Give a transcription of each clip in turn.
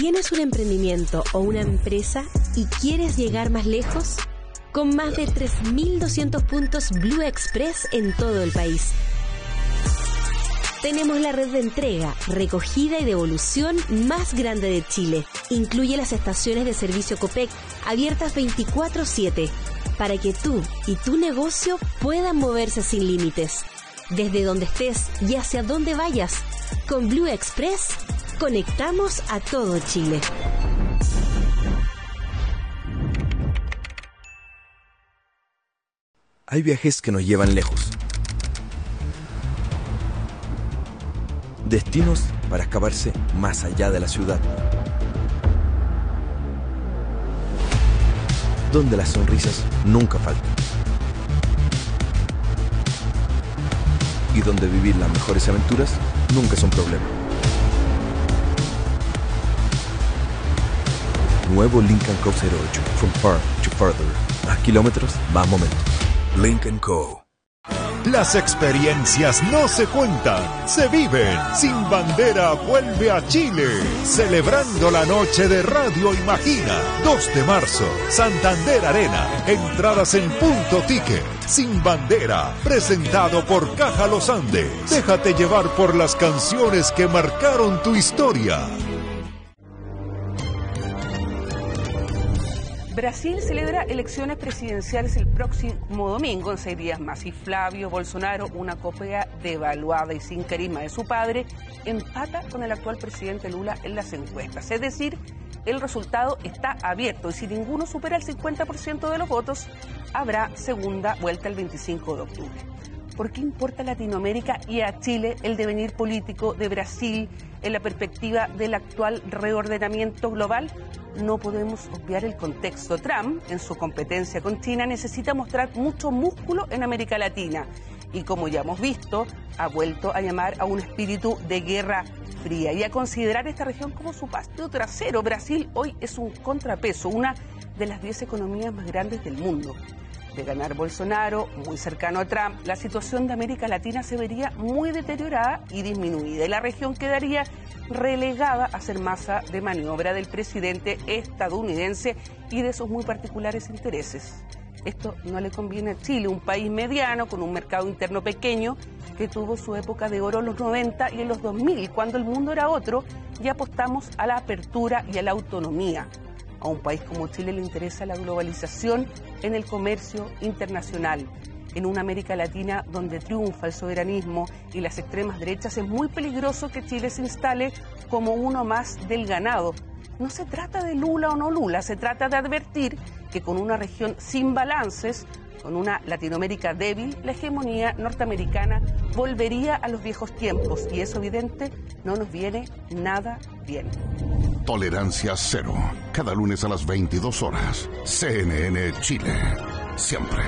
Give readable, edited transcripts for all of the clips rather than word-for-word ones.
¿Tienes un emprendimiento o una empresa y quieres llegar más lejos? Con más de 3.200 puntos Blue Express en todo el país. Tenemos la red de entrega, recogida y devolución más grande de Chile. Incluye las estaciones de servicio Copec, abiertas 24/7, para que tú y tu negocio puedan moverse sin límites. Desde donde estés y hacia donde vayas, con Blue Express, conectamos a todo Chile. Hay viajes que nos llevan lejos. Destinos para escaparse más allá de la ciudad. Donde las sonrisas nunca faltan. Y donde vivir las mejores aventuras nunca es un problema. Nuevo Lincoln Co. 08. From far to further. Más kilómetros, más momentos. Lincoln Co. Las experiencias no se cuentan, se viven. Sin Bandera vuelve a Chile, celebrando la noche de Radio Imagina. 2 de marzo, Santander Arena. Entradas en Punto Ticket. Sin Bandera, presentado por Caja Los Andes. Déjate llevar por las canciones que marcaron tu historia. Brasil celebra elecciones presidenciales el próximo domingo, en 6 días más, y Flavio Bolsonaro, una copia devaluada y sin carisma de su padre, empata con el actual presidente Lula en las encuestas. Es decir, el resultado está abierto y si ninguno supera el 50% de los votos, habrá segunda vuelta el 25 de octubre. ¿Por qué importa a Latinoamérica y a Chile el devenir político de Brasil en la perspectiva del actual reordenamiento global? No podemos obviar el contexto. Trump, en su competencia con China, necesita mostrar mucho músculo en América Latina y, como ya hemos visto, ha vuelto a llamar a un espíritu de guerra fría y a considerar esta región como su patio trasero. Brasil hoy es un contrapeso, una de las 10 economías más grandes del mundo. De ganar Bolsonaro, muy cercano a Trump, la situación de América Latina se vería muy deteriorada y disminuida, y la región quedaría relegada a ser masa de maniobra del presidente estadounidense y de sus muy particulares intereses. Esto no le conviene a Chile, un país mediano con un mercado interno pequeño que tuvo su época de oro en los 90 y en los 2000, cuando el mundo era otro y apostamos a la apertura y a la autonomía. A un país como Chile le interesa la globalización en el comercio internacional. En una América Latina donde triunfa el soberanismo y las extremas derechas, es muy peligroso que Chile se instale como uno más del ganado. No se trata de Lula o no Lula, se trata de advertir que con una región sin balances, con una Latinoamérica débil, la hegemonía norteamericana volvería a los viejos tiempos y eso, evidente, no nos viene nada bien. Tolerancia cero. Cada lunes a las 22 horas. CNN Chile. Siempre.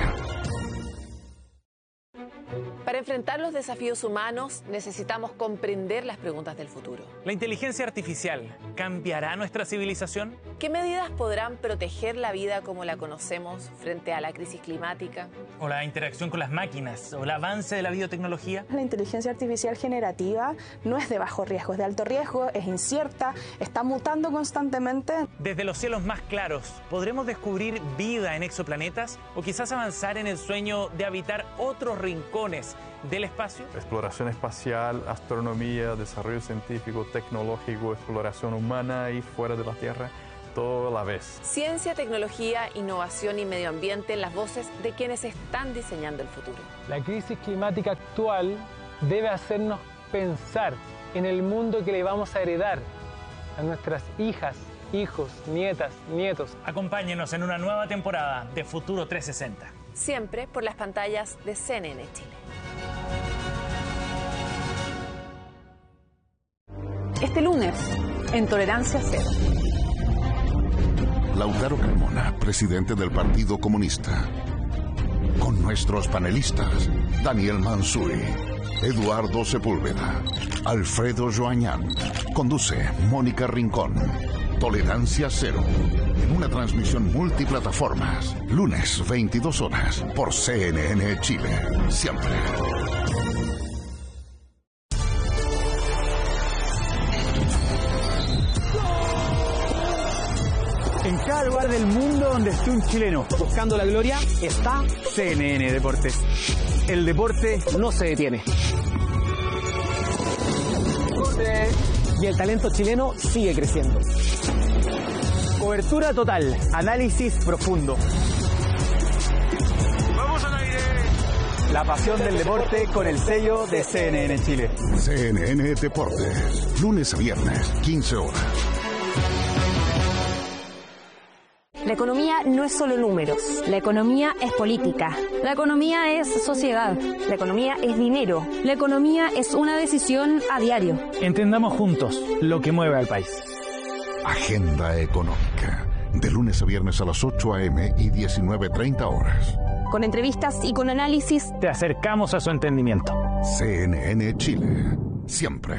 Para enfrentar los desafíos humanos, necesitamos comprender las preguntas del futuro. ¿La inteligencia artificial cambiará nuestra civilización? ¿Qué medidas podrán proteger la vida como la conocemos frente a la crisis climática? ¿O la interacción con las máquinas? ¿O el avance de la biotecnología? La inteligencia artificial generativa no es de bajo riesgo, es de alto riesgo, es incierta, está mutando constantemente. Desde los cielos más claros, ¿podremos descubrir vida en exoplanetas? ¿O quizás avanzar en el sueño de habitar otros rincones del espacio? Exploración espacial, astronomía, desarrollo científico, tecnológico, exploración humana y fuera de la Tierra, todo a la vez. Ciencia, tecnología, innovación y medio ambiente, las voces de quienes están diseñando el futuro. La crisis climática actual debe hacernos pensar en el mundo que le vamos a heredar a nuestras hijas, hijos, nietas, nietos. Acompáñenos en una nueva temporada de Futuro 360. Siempre por las pantallas de CNN Chile. Este lunes, en Tolerancia Cero. Lautaro Carmona, presidente del Partido Comunista. Con nuestros panelistas, Daniel Manzuri, Eduardo Sepúlveda, Alfredo Joañán. Conduce Mónica Rincón. Tolerancia Cero. En una transmisión multiplataformas. Lunes, 22 horas. Por CNN Chile. Siempre. En cada lugar del mundo donde esté un chileno buscando la gloria está CNN Deportes. El deporte no se detiene. Y el talento chileno sigue creciendo. Cobertura total, análisis profundo. ¡Vamos al aire! La pasión del deporte con el sello de CNN Chile. CNN Deportes, lunes a viernes, 15 horas. La economía no es solo números. La economía es política. La economía es sociedad. La economía es dinero. La economía es una decisión a diario. Entendamos juntos lo que mueve al país. Agenda Económica, de lunes a viernes a las 8 a.m. y 19:30 horas. Con entrevistas y con análisis, te acercamos a su entendimiento. CNN Chile, siempre.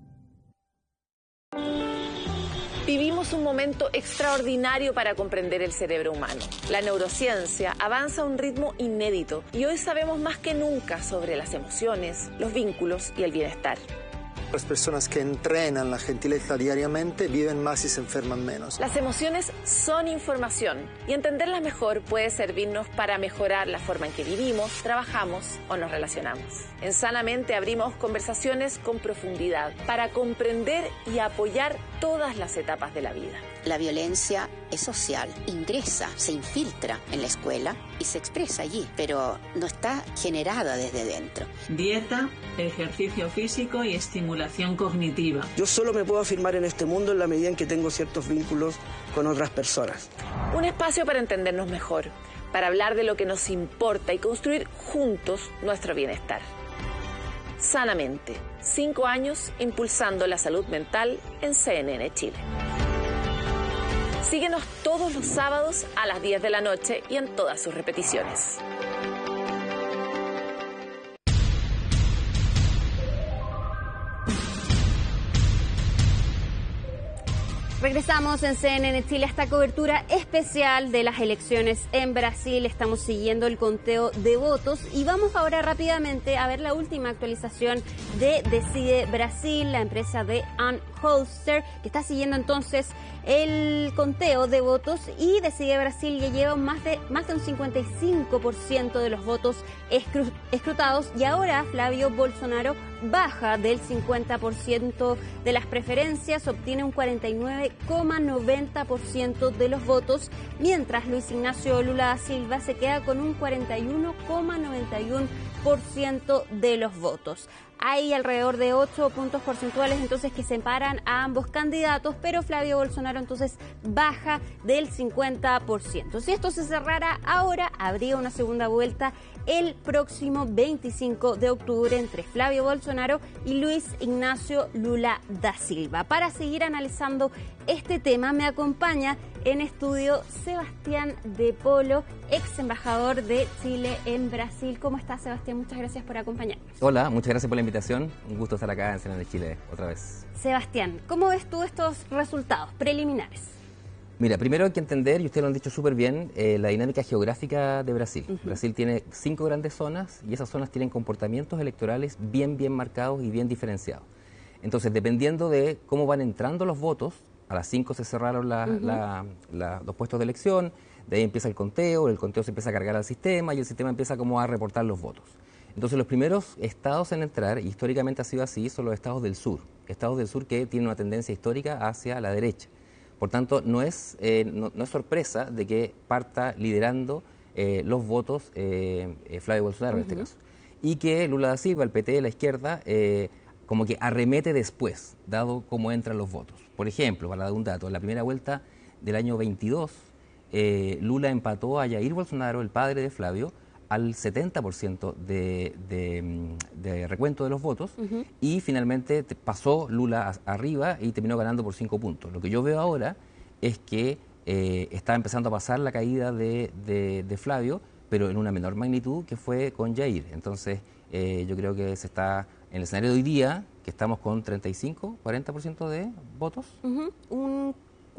Vivimos un momento extraordinario para comprender el cerebro humano. La neurociencia avanza a un ritmo inédito y hoy sabemos más que nunca sobre las emociones, los vínculos y el bienestar. Las personas que entrenan la gentileza diariamente viven más y se enferman menos. Las emociones son información y entenderlas mejor puede servirnos para mejorar la forma en que vivimos, trabajamos o nos relacionamos. En Sanamente abrimos conversaciones con profundidad para comprender y apoyar todas las etapas de la vida. La violencia es social, ingresa, se infiltra en la escuela y se expresa allí, pero no está generada desde dentro. Dieta, ejercicio físico y estimulación cognitiva. Yo solo me puedo afirmar en este mundo en la medida en que tengo ciertos vínculos con otras personas. Un espacio para entendernos mejor, para hablar de lo que nos importa y construir juntos nuestro bienestar. Sanamente, 5 años impulsando la salud mental en CNN Chile. Síguenos todos los sábados a las 10 de la noche y en todas sus repeticiones. Regresamos en CNN Chile a esta cobertura especial de las elecciones en Brasil. Estamos siguiendo el conteo de votos y vamos ahora rápidamente a ver la última actualización de Decide Brasil, la empresa de Ann Holster, que está siguiendo entonces el conteo de votos, y Decide Brasil ya lleva más de un 55% de los votos escrutados, y ahora Flavio Bolsonaro baja del 50% de las preferencias, obtiene un 49,90% de los votos, mientras Luis Ignacio Lula da Silva se queda con un 41,91% de los votos. Hay alrededor de 8 puntos porcentuales entonces que separan a ambos candidatos, pero Flavio Bolsonaro entonces baja del 50%. Si esto se cerrara ahora, habría una segunda vuelta el próximo 25 de octubre entre Flavio Bolsonaro y Luis Ignacio Lula da Silva. Para seguir analizando este tema, me acompaña en estudio Sebastián de Polo, ex embajador de Chile en Brasil. ¿Cómo estás, Sebastián? Muchas gracias por acompañarnos. Hola, muchas gracias por la invitación. Un gusto estar acá en CNN Chile otra vez. Sebastián, ¿cómo ves tú estos resultados preliminares? Mira, primero hay que entender, y ustedes lo han dicho súper bien, la dinámica geográfica de Brasil. Brasil tiene 5 grandes zonas y esas zonas tienen comportamientos electorales bien marcados y bien diferenciados. Entonces, dependiendo de cómo van entrando los votos, a las 5 se cerraron los puestos de elección, de ahí empieza el conteo se empieza a cargar al sistema y el sistema empieza como a reportar los votos. Entonces, los primeros estados en entrar, y históricamente ha sido así, son los estados del sur que tienen una tendencia histórica hacia la derecha. Por tanto, no es sorpresa de que parta liderando los votos Flavio Bolsonaro en este caso. Y que Lula da Silva, el PT, la izquierda, como que arremete después, dado cómo entran los votos. Por ejemplo, para dar un dato, en la primera vuelta del año 22, Lula empató a Jair Bolsonaro, el padre de Flavio, al 70% de recuento de los votos, y finalmente pasó Lula arriba y terminó ganando por 5 puntos. Lo que yo veo ahora es que está empezando a pasar la caída de Flavio, pero en una menor magnitud que fue con Jair. Entonces, yo creo que se está, en el escenario de hoy día, que estamos con 35, 40% de votos. Un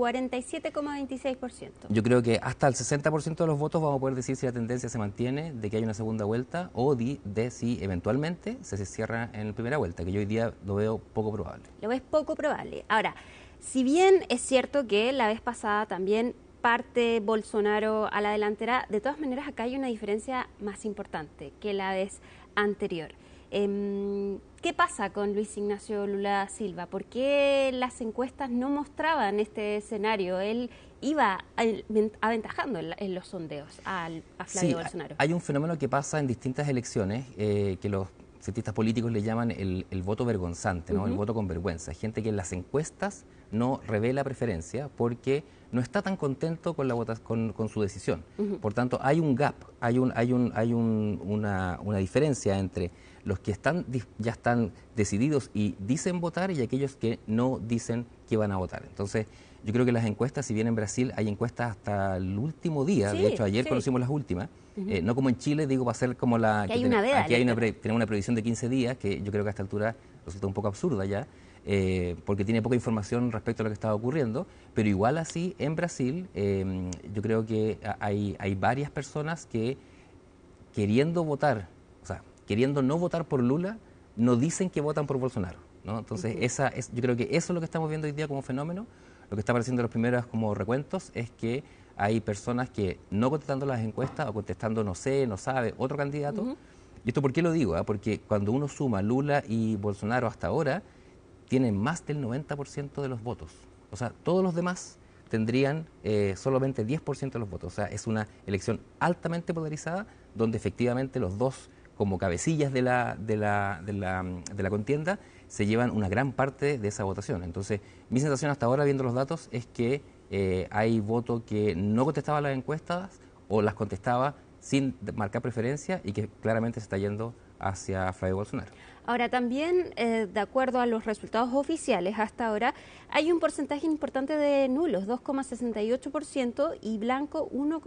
47,26%. Yo creo que hasta el 60% de los votos vamos a poder decir si la tendencia se mantiene, de que hay una segunda vuelta, o de si eventualmente se cierra en la primera vuelta, que yo hoy día lo veo poco probable. Lo ves poco probable. Ahora, si bien es cierto que la vez pasada también parte Bolsonaro a la delantera. De todas maneras, acá hay una diferencia más importante que la vez anterior. ¿Qué pasa con Luis Ignacio Lula da Silva? ¿Por qué las encuestas no mostraban este escenario? Él iba aventajando en los sondeos a Flavio Bolsonaro. Hay un fenómeno que pasa en distintas elecciones que los cientistas políticos le llaman el voto vergonzante, ¿no? El voto con vergüenza. Gente que en las encuestas no revela preferencia porque no está tan contento con con su decisión. Por tanto, hay un gap, hay una diferencia entre los que ya están decididos y dicen votar y aquellos que no dicen que van a votar. Entonces, yo creo que las encuestas, si bien en Brasil hay encuestas hasta el último día, de hecho ayer conocimos las últimas, no como en Chile, digo, va a ser como la... Que hay una veda, aquí tenemos una previsión de 15 días, que yo creo que a esta altura resulta un poco absurda ya, porque tiene poca información respecto a lo que estaba ocurriendo, pero igual así en Brasil yo creo que hay varias personas que queriendo votar, o sea, queriendo no votar por Lula, no dicen que votan por Bolsonaro, ¿no? Entonces yo creo que eso es lo que estamos viendo hoy día como fenómeno. Lo que está apareciendo en los primeros como recuentos es que hay personas que no contestando las encuestas o contestando no sé, no sabe, otro candidato. ¿Y esto por qué lo digo? Porque cuando uno suma Lula y Bolsonaro hasta ahora, tienen más del 90% de los votos. O sea, todos los demás tendrían solamente 10% de los votos. O sea, es una elección altamente polarizada donde efectivamente los dos como cabecillas de la contienda se llevan una gran parte de esa votación. Entonces, mi sensación hasta ahora, viendo los datos, es que hay voto que no contestaba las encuestas o las contestaba sin marcar preferencia y que claramente se está yendo hacia Flavio Bolsonaro. Ahora, también, de acuerdo a los resultados oficiales hasta ahora, hay un porcentaje importante de nulos, 2,68%, y blanco,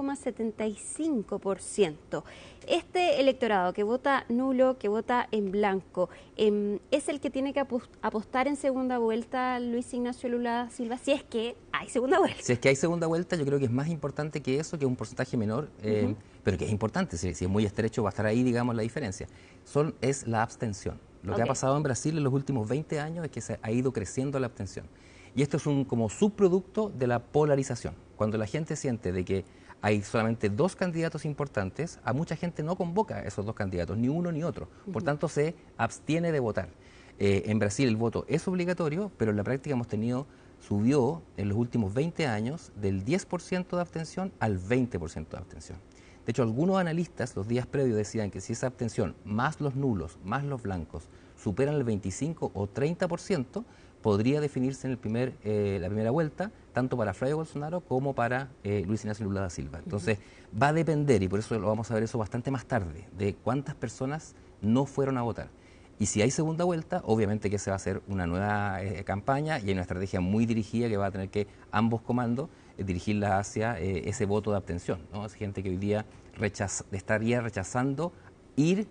1,75%. Este electorado que vota nulo, que vota en blanco, ¿es el que tiene que apostar en segunda vuelta Luis Ignacio Lula da Silva, si es que hay segunda vuelta? Si es que hay segunda vuelta, yo creo que es más importante que eso, que es un porcentaje menor, pero que es importante, si es muy estrecho va a estar ahí, digamos, la diferencia. Es la abstención. Lo que ha pasado en Brasil en los últimos 20 años es que se ha ido creciendo la abstención. Y esto es como subproducto de la polarización. Cuando la gente siente de que hay solamente dos candidatos importantes, a mucha gente no convoca a esos dos candidatos, ni uno ni otro. Por tanto, se abstiene de votar. En Brasil el voto es obligatorio, pero en la práctica subió en los últimos 20 años del 10% de abstención al 20% de abstención. De hecho, algunos analistas los días previos decían que si esa abstención, más los nulos, más los blancos, superan el 25 o 30%, podría definirse en la primera vuelta, tanto para Flavio Bolsonaro como para Luis Ignacio Lula da Silva. Entonces, va a depender, y por eso lo vamos a ver eso bastante más tarde, de cuántas personas no fueron a votar. Y si hay segunda vuelta, obviamente que se va a hacer una nueva campaña y hay una estrategia muy dirigida que va a tener que ambos comandos dirigirla hacia ese voto de abstención, ¿no? Es gente que hoy día estaría rechazando ir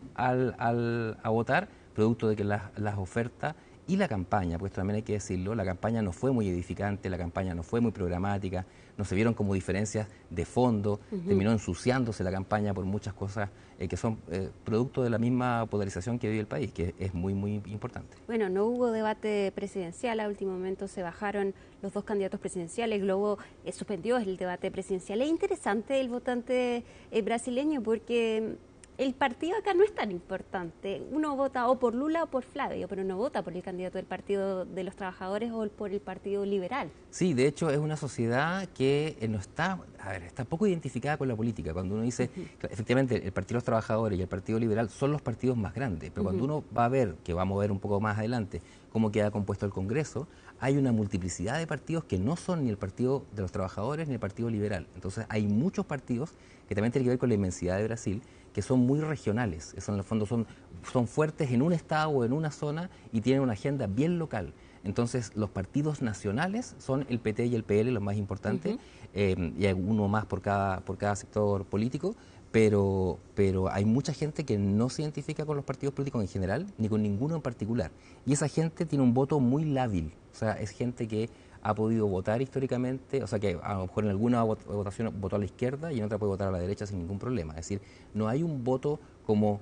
a votar, producto de que las ofertas y la campaña, pues también hay que decirlo, la campaña no fue muy edificante, la campaña no fue muy programática, no se vieron como diferencias de fondo, terminó ensuciándose la campaña por muchas cosas que son producto de la misma polarización que vive el país, que es muy, muy importante. Bueno, no hubo debate presidencial, a último momento se bajaron los dos candidatos presidenciales, Globo suspendió el debate presidencial. Es interesante el votante brasileño porque el partido acá no es tan importante. Uno vota o por Lula o por Flavio, pero no vota por el candidato del Partido de los Trabajadores o por el Partido Liberal. Sí, de hecho es una sociedad que no está, está poco identificada con la política. Cuando uno dice, efectivamente, el Partido de los Trabajadores y el Partido Liberal son los partidos más grandes, pero cuando uno va a ver, que vamos a ver un poco más adelante, cómo queda compuesto el Congreso, hay una multiplicidad de partidos que no son ni el Partido de los Trabajadores ni el Partido Liberal. Entonces hay muchos partidos que también tienen que ver con la inmensidad de Brasil, que son muy regionales, en el fondo son fuertes en un estado o en una zona y tienen una agenda bien local. Entonces los partidos nacionales son el PT y el PL los más importantes, y hay uno más por cada sector político, pero hay mucha gente que no se identifica con los partidos políticos en general, ni con ninguno en particular. Y esa gente tiene un voto muy lábil, o sea, es gente que ha podido votar históricamente, o sea que a lo mejor en alguna votación votó a la izquierda y en otra puede votar a la derecha sin ningún problema. Es decir, no hay un voto como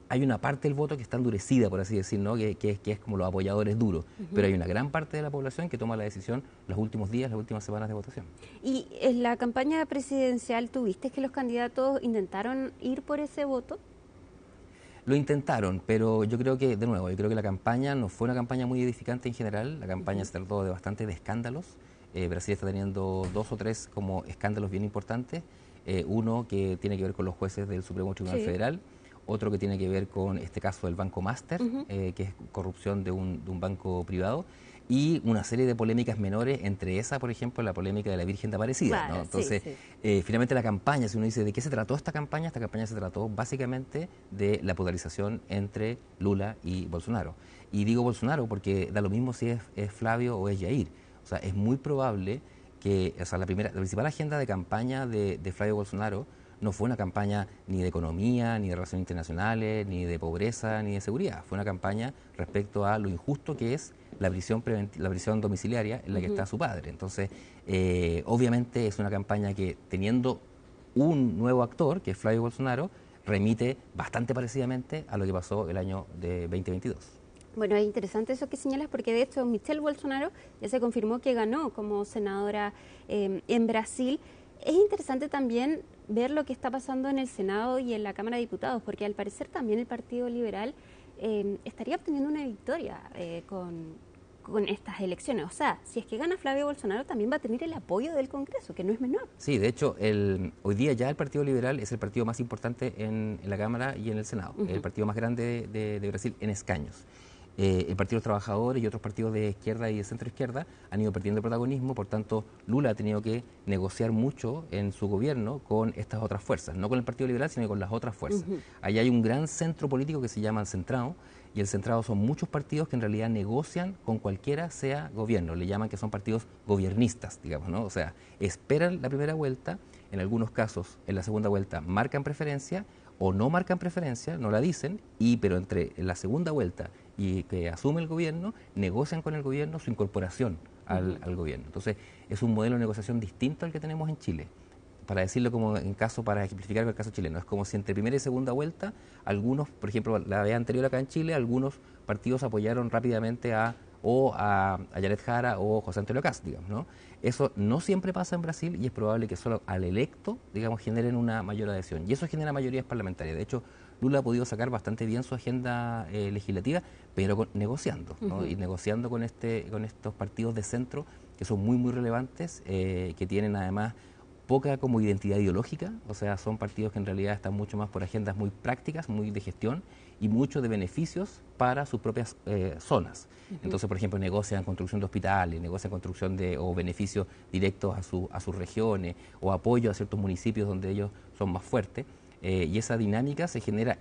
hay una parte del voto que está endurecida, por así decir, ¿no? que es como los apoyadores duros, pero hay una gran parte de la población que toma la decisión los últimos días, las últimas semanas de votación. ¿Y en la campaña presidencial tuviste que los candidatos intentaron ir por ese voto? Lo intentaron, pero yo creo que, de nuevo, la campaña no fue una campaña muy edificante en general. La campaña se trató de bastante de escándalos. Brasil está teniendo 2 o 3 como escándalos bien importantes. Uno que tiene que ver con los jueces del Supremo Tribunal Federal, otro que tiene que ver con este caso del Banco Master, que es corrupción de un banco privado, y una serie de polémicas menores, entre esa, por ejemplo, la polémica de la Virgen de Aparecida. ¿No? Entonces, finalmente la campaña, si uno dice de qué se trató esta campaña se trató básicamente de la polarización entre Lula y Bolsonaro. Y digo Bolsonaro porque da lo mismo si es Flavio o es Jair. O sea, es muy probable que, o sea, la principal agenda de campaña de Flavio Bolsonaro no fue una campaña ni de economía, ni de relaciones internacionales, ni de pobreza, ni de seguridad. Fue una campaña respecto a lo injusto que es la prisión domiciliaria en la que está su padre. Entonces, obviamente es una campaña que, teniendo un nuevo actor, que es Flavio Bolsonaro, remite bastante parecidamente a lo que pasó el año de 2022. Bueno, es interesante eso que señalas, porque de hecho Michelle Bolsonaro ya se confirmó que ganó como senadora en Brasil. Es interesante también ver lo que está pasando en el Senado y en la Cámara de Diputados, porque al parecer también el Partido Liberal estaría obteniendo una victoria con estas elecciones. O sea, si es que gana Flavio Bolsonaro, también va a tener el apoyo del Congreso, que no es menor. Sí, de hecho, hoy día ya el Partido Liberal es el partido más importante en la Cámara y en el Senado, el partido más grande de Brasil en escaños. El Partido de los Trabajadores y otros partidos de izquierda y de centro izquierda han ido perdiendo protagonismo, por tanto Lula ha tenido que negociar mucho en su gobierno con estas otras fuerzas, no con el Partido Liberal, sino con las otras fuerzas. Allá hay un gran centro político que se llama el Centrado, y el Centrado son muchos partidos que en realidad negocian con cualquiera sea gobierno, le llaman que son partidos gobiernistas, digamos, ¿no? O sea, esperan la primera vuelta, en algunos casos en la segunda vuelta marcan preferencia, o no marcan preferencia, no la dicen, pero entre la segunda vuelta y que asume el gobierno, negocian con el gobierno su incorporación al gobierno. Entonces, es un modelo de negociación distinto al que tenemos en Chile. Para decirlo para ejemplificar con el caso chileno, es como si entre primera y segunda vuelta, algunos, por ejemplo, la vez anterior acá en Chile, algunos partidos apoyaron rápidamente a Jared Jara o José Antonio Kast, digamos, ¿no? Eso no siempre pasa en Brasil y es probable que solo al electo, digamos, generen una mayor adhesión. Y eso genera mayorías parlamentarias. De hecho, Lula ha podido sacar bastante bien su agenda legislativa, pero negociando, ¿no? Y negociando con estos partidos de centro que son muy, muy relevantes, que tienen además poca como identidad ideológica, o sea, son partidos que en realidad están mucho más por agendas muy prácticas, muy de gestión y mucho de beneficios para sus propias zonas. Entonces, por ejemplo, negocian construcción de hospitales, negocian construcción o beneficios directos a sus regiones o apoyo a ciertos municipios donde ellos son más fuertes, y esa dinámica se genera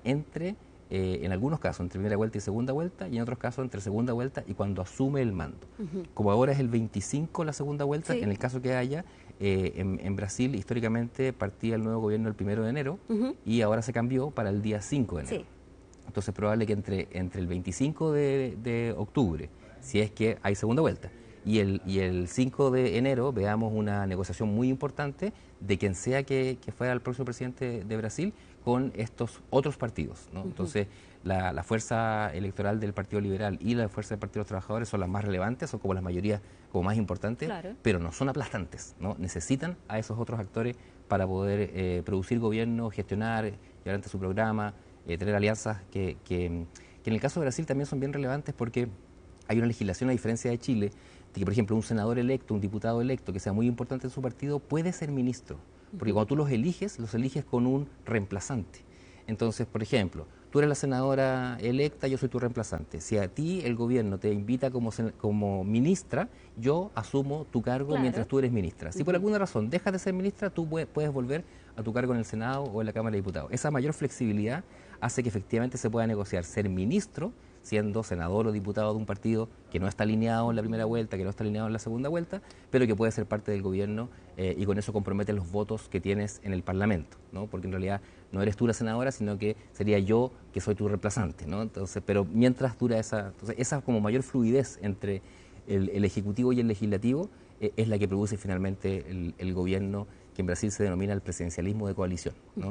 en algunos casos, entre primera vuelta y segunda vuelta, y en otros casos entre segunda vuelta y cuando asume el mando. Como ahora es el 25 la segunda vuelta, en el caso que haya, en Brasil históricamente partía el nuevo gobierno el 1 de enero y ahora se cambió para el día 5 de enero. Entonces es probable que entre el 25 de octubre, si es que hay segunda vuelta, y el 5 de enero veamos una negociación muy importante de quien sea que fuera el próximo presidente de Brasil con estos otros partidos, ¿no? Entonces la fuerza electoral del Partido Liberal y la fuerza del Partido de los Trabajadores son las más relevantes, son como las mayorías como más importantes, pero no son aplastantes, ¿no? Necesitan a esos otros actores para poder producir gobierno, gestionar, llevar adelante su programa, tener alianzas que en el caso de Brasil también son bien relevantes porque hay una legislación, a diferencia de Chile, de que, por ejemplo, un senador electo, un diputado electo que sea muy importante en su partido puede ser ministro, porque cuando tú los eliges con un reemplazante. Entonces, por ejemplo, tú eres la senadora electa, yo soy tu reemplazante. Si a ti el gobierno te invita como ministra, yo asumo tu cargo mientras tú eres ministra. Si por alguna razón dejas de ser ministra, tú puedes volver a tu cargo en el Senado o en la Cámara de Diputados. Esa mayor flexibilidad hace que efectivamente se pueda negociar ser ministro, siendo senador o diputado de un partido que no está alineado en la primera vuelta, que no está alineado en la segunda vuelta, pero que puede ser parte del gobierno y con eso compromete los votos que tienes en el Parlamento, ¿no? Porque en realidad no eres tú la senadora, sino que sería yo que soy tu reemplazante, ¿no? Entonces, pero mientras dura esa como mayor fluidez entre el Ejecutivo y el Legislativo es la que produce finalmente el gobierno que en Brasil se denomina el presidencialismo de coalición, ¿no?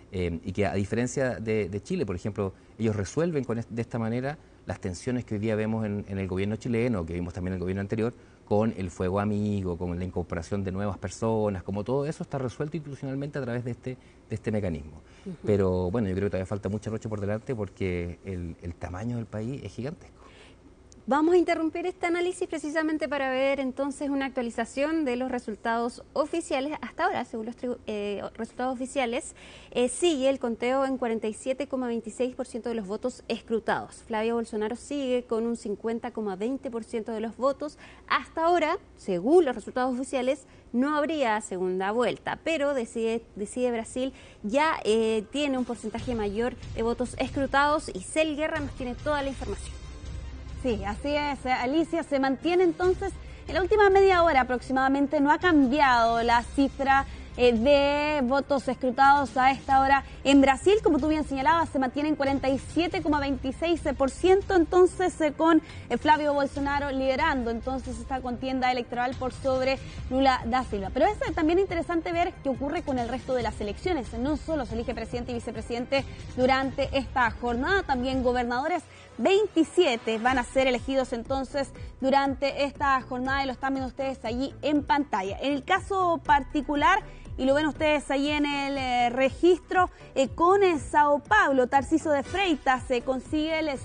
Y que a diferencia de Chile, por ejemplo, ellos resuelven de esta manera las tensiones que hoy día vemos en el gobierno chileno, que vimos también en el gobierno anterior, con el fuego amigo, con la incorporación de nuevas personas, como todo eso está resuelto institucionalmente a través de este mecanismo. Pero bueno, yo creo que todavía falta mucha noche por delante porque el tamaño del país es gigantesco. Vamos a interrumpir este análisis precisamente para ver entonces una actualización de los resultados oficiales. Hasta ahora, según los resultados oficiales, sigue el conteo en 47,26% de los votos escrutados. Flavio Bolsonaro sigue con un 50,20% de los votos. Hasta ahora, según los resultados oficiales, no habría segunda vuelta, pero Decide Brasil ya tiene un porcentaje mayor de votos escrutados y Cel Guerra nos tiene toda la información. Sí, así es, Alicia. Se mantiene entonces, en la última media hora aproximadamente, no ha cambiado la cifra de votos escrutados a esta hora en Brasil. Como tú bien señalabas, se mantiene en 47,26%, entonces con Flavio Bolsonaro liderando entonces esta contienda electoral por sobre Lula da Silva. Pero es también interesante ver qué ocurre con el resto de las elecciones. No solo se elige presidente y vicepresidente durante esta jornada, también gobernadores. 27 van a ser elegidos entonces durante esta jornada y lo están viendo ustedes allí en pantalla. En el caso particular, y lo ven ustedes allí en el registro, con Sao Paulo, Tarcísio de Freitas se consigue el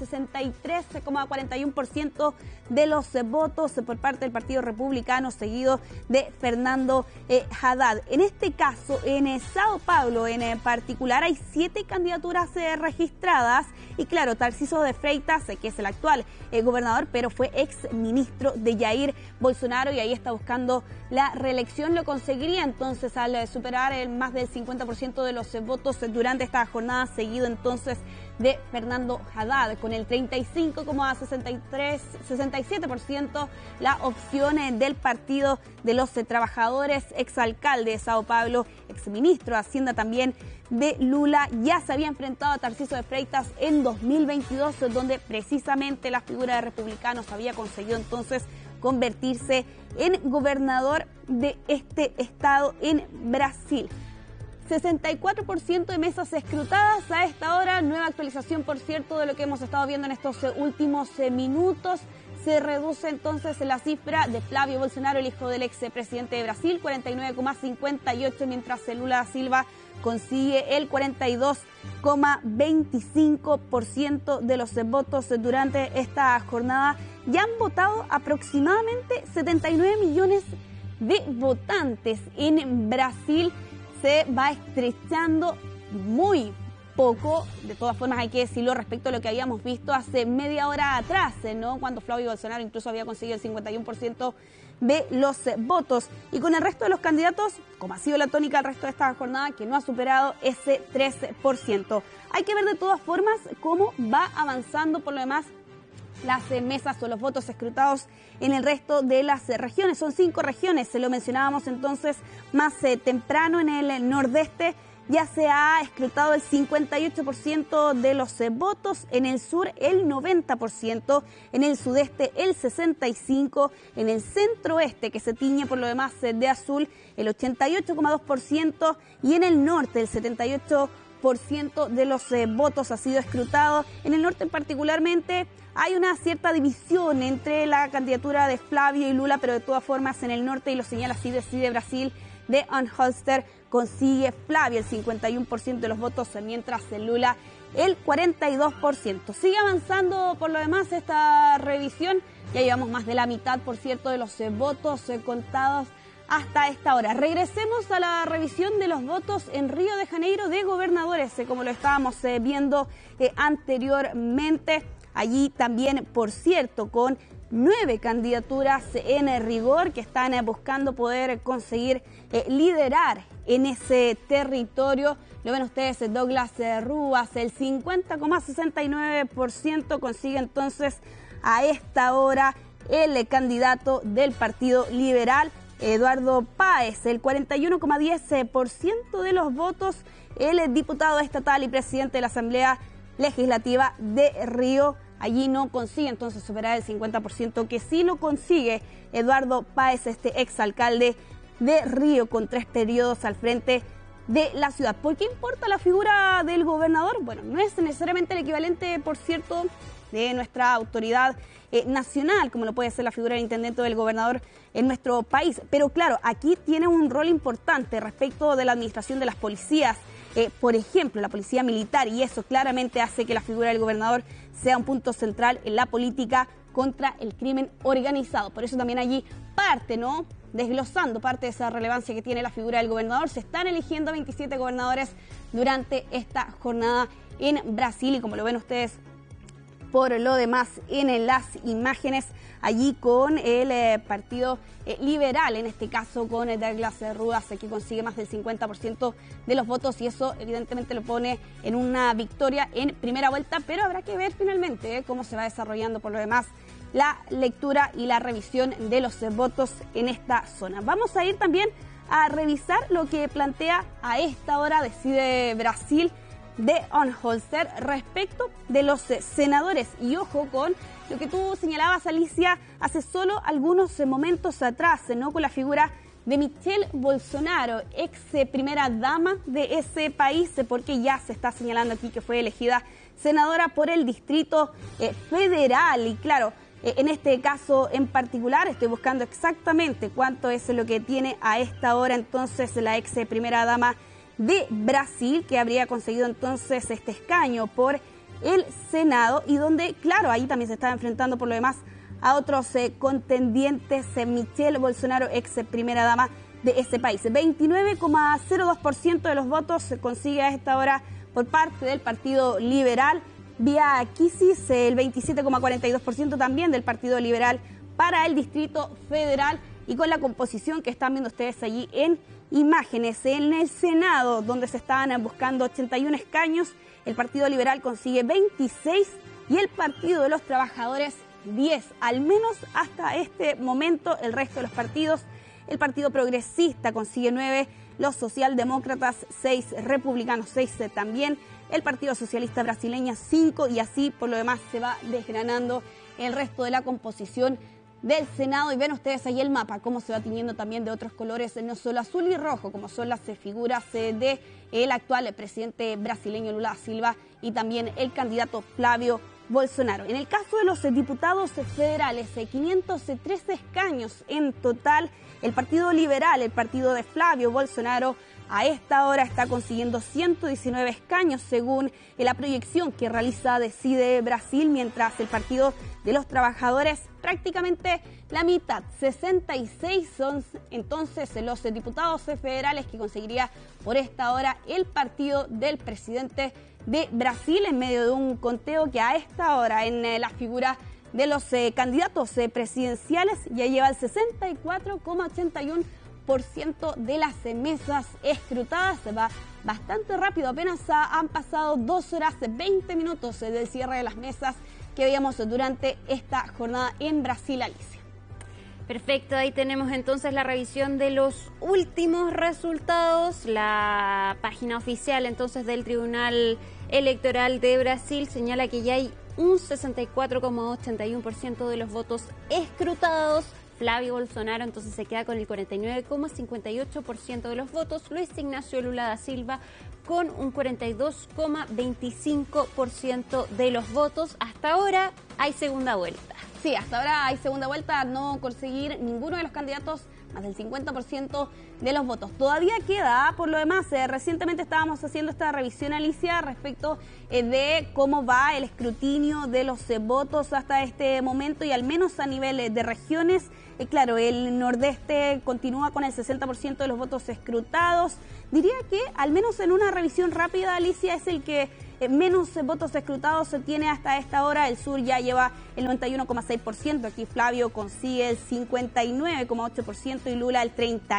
63,41% de los votos por parte del Partido Republicano, seguido de Fernando Haddad. En este caso, en Sao Paulo en particular, hay 7 candidaturas registradas y claro, Tarcísio de Freitas, que es el actual gobernador, pero fue ex ministro de Jair Bolsonaro y ahí está buscando la reelección, lo conseguiría entonces al superar el más del 50% de los votos durante esta jornada, seguido entonces de Fernando Haddad con el 35,67%, la opción del Partido de los Trabajadores, exalcalde de Sao Paulo, exministro de Hacienda también de Lula, ya se había enfrentado a Tarcísio de Freitas en 2022, donde precisamente la figura de republicanos había conseguido entonces convertirse en gobernador de este estado en Brasil. 64% de mesas escrutadas a esta hora, nueva actualización por cierto de lo que hemos estado viendo en estos últimos minutos. Se reduce entonces la cifra de Flavio Bolsonaro, el hijo del expresidente de Brasil, 49,58, mientras Lula da Silva consigue el 42,25% de los votos durante esta jornada. Ya han votado aproximadamente 79 millones de votantes en Brasil. Se va estrechando muy poco, de todas formas hay que decirlo, respecto a lo que habíamos visto hace media hora atrás, ¿no? Cuando Flavio Bolsonaro incluso había conseguido el 51% de los votos. Y con el resto de los candidatos, como ha sido la tónica el resto de esta jornada, que no ha superado ese 13%. Hay que ver de todas formas cómo va avanzando por lo demás las mesas o los votos escrutados en el resto de las regiones. Son 5 regiones, se lo mencionábamos entonces más temprano. En el nordeste ya se ha escrutado el 58% de los votos, en el sur el 90%, en el sudeste el 65%, en el centro-oeste, que se tiñe por lo demás de azul, el 88,2%, y en el norte el 78% de los votos ha sido escrutado. En el norte particularmente hay una cierta división entre la candidatura de Flavio y Lula, pero de todas formas en el norte, y lo señala así Decide Brasil, de Anholster, consigue Flavio el 51% de los votos, mientras Lula el 42%. Sigue avanzando por lo demás esta revisión, ya llevamos más de la mitad, por cierto, de los votos contados hasta esta hora. Regresemos a la revisión de los votos en Río de Janeiro de gobernadores, como lo estábamos viendo anteriormente. Allí también, por cierto, con 9 candidaturas en rigor que están buscando poder conseguir liderar en ese territorio. Lo ven ustedes, Douglas Ruas, el 50,69% consigue entonces a esta hora el candidato del Partido Liberal, Eduardo Páez, el 41,10% de los votos, el diputado estatal y presidente de la Asamblea Legislativa de Río. Allí no consigue entonces superar el 50%, que sí lo consigue Eduardo Páez, este exalcalde de Río, con 3 periodos al frente de la ciudad. ¿Por qué importa la figura del gobernador? Bueno, no es necesariamente el equivalente, por cierto, de nuestra autoridad nacional, como lo puede ser la figura del intendente o del gobernador en nuestro país. Pero claro, aquí tiene un rol importante respecto de la administración de las policías, por ejemplo, la policía militar, y eso claramente hace que la figura del gobernador sea un punto central en la política contra el crimen organizado. Por eso también allí parte, ¿no?, desglosando parte de esa relevancia que tiene la figura del gobernador. Se están eligiendo 27 gobernadores durante esta jornada en Brasil y como lo ven ustedes por lo demás en las imágenes, allí con el Partido Liberal, en este caso con Douglas Rudas, que consigue más del 50% de los votos y eso evidentemente lo pone en una victoria en primera vuelta, pero habrá que ver finalmente cómo se va desarrollando por lo demás la lectura y la revisión de los votos en esta zona. Vamos a ir también a revisar lo que plantea a esta hora Decide Brasil de Onholzer respecto de los senadores. Y ojo con lo que tú señalabas, Alicia, hace solo algunos momentos atrás, ¿no?, con la figura de Michelle Bolsonaro, ex primera dama de ese país, porque ya se está señalando aquí que fue elegida senadora por el Distrito Federal. Y claro, en este caso en particular estoy buscando exactamente cuánto es lo que tiene a esta hora entonces la ex primera dama de Brasil, que habría conseguido entonces este escaño por el Senado y donde, claro, ahí también se está enfrentando por lo demás a otros contendientes. Michelle Bolsonaro, ex primera dama de ese país. 29,02% de los votos se consigue a esta hora por parte del Partido Liberal. Vía Kisis, el 27,42% también del Partido Liberal para el Distrito Federal y con la composición que están viendo ustedes allí en imágenes. En el Senado, donde se estaban buscando 81 escaños, el Partido Liberal consigue 26 y el Partido de los Trabajadores 10. Al menos hasta este momento, el resto de los partidos, el Partido Progresista consigue 9, los socialdemócratas 6, republicanos 6 también, el Partido Socialista Brasileño 5 y así por lo demás se va desgranando el resto de la composición del Senado. Y ven ustedes ahí el mapa, cómo se va tiñendo también de otros colores, no solo azul y rojo, como son las figuras de el actual presidente brasileño Lula da Silva y también el candidato Flavio Bolsonaro. En el caso de los diputados federales, 513 escaños en total. El Partido Liberal, el partido de Flavio Bolsonaro, a esta hora está consiguiendo 119 escaños según la proyección que realiza Decide Brasil, mientras el Partido de los Trabajadores prácticamente la mitad, 66 son entonces los diputados federales que conseguiría por esta hora el partido del presidente de Brasil en medio de un conteo que a esta hora en la figura de los candidatos presidenciales ya lleva el 64,81% de las mesas escrutadas. Va bastante rápido, apenas han pasado 2 horas 20 minutos del cierre de las mesas que veíamos durante esta jornada en Brasil, Alicia. Perfecto, ahí tenemos entonces la revisión de los últimos resultados. La página oficial entonces del Tribunal Electoral de Brasil señala que ya hay un 64,81% de los votos escrutados. Flavio Bolsonaro entonces se queda con el 49,58% de los votos. Luis Ignacio Lula da Silva con un 42,25% de los votos. Hasta ahora hay segunda vuelta. Sí, hasta ahora hay segunda vuelta a no conseguir ninguno de los candidatos más del 50% de los votos. Todavía queda, por lo demás, recientemente estábamos haciendo esta revisión, Alicia, respecto de cómo va el escrutinio de los votos hasta este momento y al menos a nivel de regiones. Claro, el nordeste continúa con el 60% de los votos escrutados. Diría que, al menos en una revisión rápida, Alicia, es el que menos votos escrutados se tiene hasta esta hora. El sur ya lleva el 91,6%. Aquí Flavio consigue el 59,8% y Lula el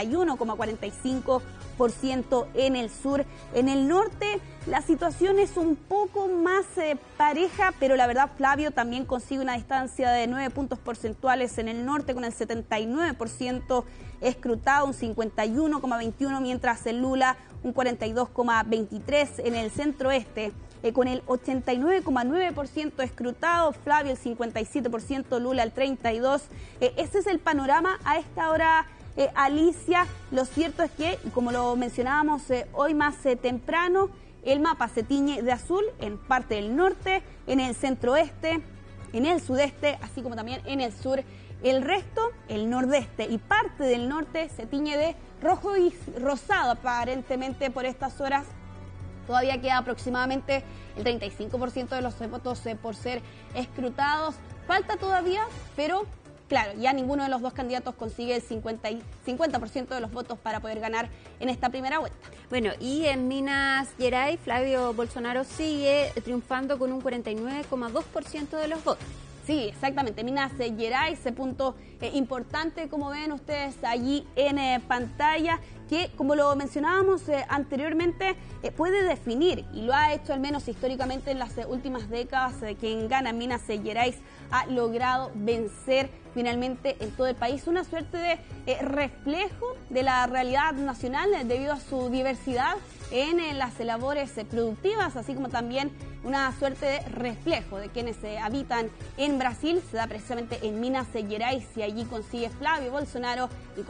31,45% en el sur. En el norte la situación es un poco más pareja, pero la verdad Flavio también consigue una distancia de 9 puntos porcentuales en el norte con el 79% escrutado, un 51,21%, mientras el Lula un 42,23% en el centro-oeste. Con el 89,9% escrutado, Flavio el 57%, Lula el 32%. Ese es el panorama a esta hora Alicia, lo cierto es que, como lo mencionábamos hoy más temprano, el mapa se tiñe de azul en parte del norte, en el centro-oeste, en el sudeste, así como también en el sur. El resto, el nordeste y parte del norte, se tiñe de rojo y rosado aparentemente por estas horas. Todavía queda aproximadamente el 35% de los votos por ser escrutados. Falta todavía, pero claro, ya ninguno de los dos candidatos consigue el 50% de los votos para poder ganar en esta primera vuelta. Bueno, y en Minas Gerais, Flavio Bolsonaro sigue triunfando con un 49,2% de los votos. Sí, exactamente. Minas Gerais, ese punto importante, como ven ustedes allí en pantalla, que como lo mencionábamos anteriormente, puede definir, y lo ha hecho al menos históricamente en las últimas décadas, quien gana en Minas Gerais ha logrado vencer finalmente en todo el país, una suerte de reflejo de la realidad nacional debido a su diversidad en las labores productivas, así como también una suerte de reflejo de quienes habitan en Brasil. Se da precisamente en Minas Gerais y allí consigue Flavio Bolsonaro el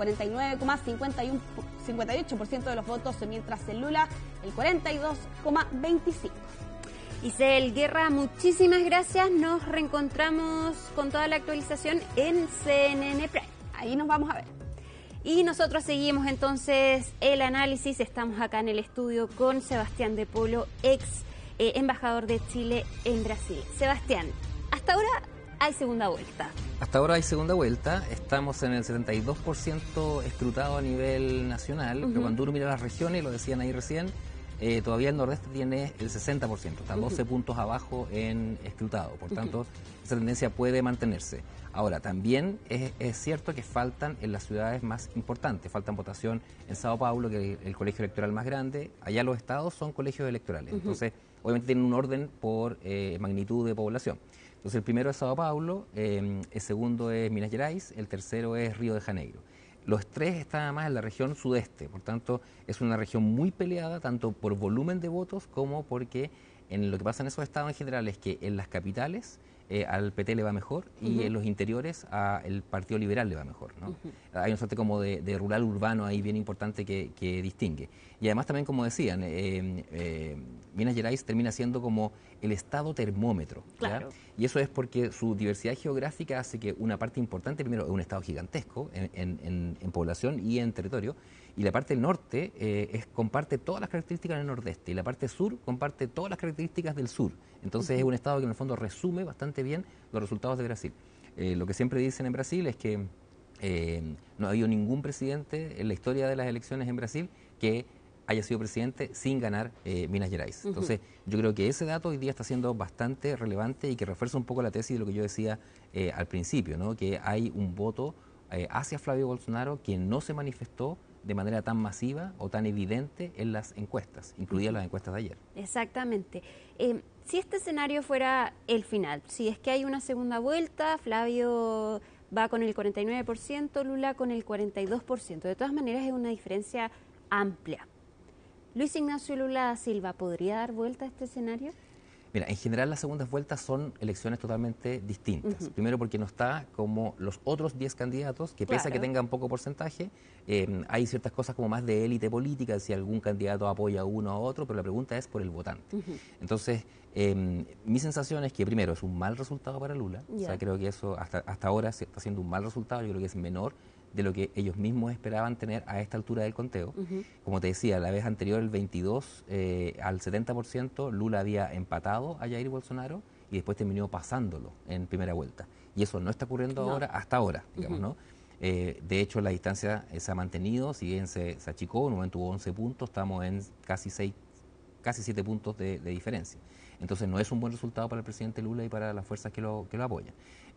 49,58% de los votos, mientras en Lula el 42,25%. Isel Guerra, muchísimas gracias. Nos reencontramos con toda la actualización en CNN Prime. Ahí nos vamos a ver. Y nosotros seguimos entonces el análisis. Estamos acá en el estudio con Sebastián de Polo, ex embajador de Chile en Brasil. Sebastián, hasta ahora hay segunda vuelta. Hasta ahora hay segunda vuelta. Estamos en el 72% escrutado a nivel nacional, pero cuando uno mira las regiones, lo decían ahí recién, todavía el nordeste tiene el 60%, está 12 puntos abajo en escrutado. Por tanto, esa tendencia puede mantenerse. Ahora, también es cierto que faltan en las ciudades más importantes. Faltan votación en Sao Paulo, que es el colegio electoral más grande. Allá los estados son colegios electorales. Entonces, obviamente tienen un orden por magnitud de población. Entonces, el primero es Sao Paulo, el segundo es Minas Gerais, el tercero es Río de Janeiro. Los tres están además en la región sudeste, por tanto es una región muy peleada tanto por volumen de votos como porque en lo que pasa en esos estados en general es que en las capitales al PT le va mejor y en los interiores al Partido Liberal le va mejor, ¿no? Hay una suerte como de rural urbano ahí bien importante que distingue. Y además también, como decían, Minas Gerais termina siendo como el estado termómetro. Claro. Y eso es porque su diversidad geográfica hace que una parte importante, primero, es un estado gigantesco en población y en territorio, y la parte del norte comparte todas las características del nordeste, y la parte sur comparte todas las características del sur. Entonces es un estado que en el fondo resume bastante bien los resultados de Brasil. Lo que siempre dicen en Brasil es que no ha habido ningún presidente en la historia de las elecciones en Brasil que haya sido presidente sin ganar Minas Gerais. Entonces, yo creo que ese dato hoy día está siendo bastante relevante y que refuerza un poco la tesis de lo que yo decía al principio, ¿no? Que hay un voto hacia Flavio Bolsonaro que no se manifestó de manera tan masiva o tan evidente en las encuestas, incluidas las encuestas de ayer. Exactamente. Si este escenario fuera el final, si es que hay una segunda vuelta, Flavio va con el 49%, Lula con el 42%. De todas maneras es una diferencia amplia. Luis Ignacio Lula da Silva, ¿podría dar vuelta a este escenario? Mira, en general las segundas vueltas son elecciones totalmente distintas. Primero porque no está como los otros 10 candidatos, que pese a que tengan poco porcentaje, hay ciertas cosas como más de élite política, si algún candidato apoya a uno o a otro, pero la pregunta es por el votante. Entonces, mi sensación es que primero es un mal resultado para Lula, o sea, creo que eso hasta ahora está siendo un mal resultado, yo creo que es menor de lo que ellos mismos esperaban tener a esta altura del conteo. Como te decía, la vez anterior, el 22 al 70%, Lula había empatado a Jair Bolsonaro y después terminó pasándolo en primera vuelta. Y eso no está ocurriendo ahora, hasta ahora, digamos, ¿no? De hecho, la distancia se ha mantenido, si bien se achicó, en un momento hubo 11 puntos, estamos en casi 7 puntos de diferencia. Entonces no es un buen resultado para el presidente Lula y para las fuerzas que lo apoyan.